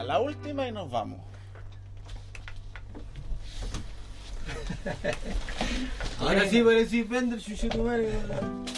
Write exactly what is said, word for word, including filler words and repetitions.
la última y nos vamos. Ahora sí parecí Fender, chucho tu madre.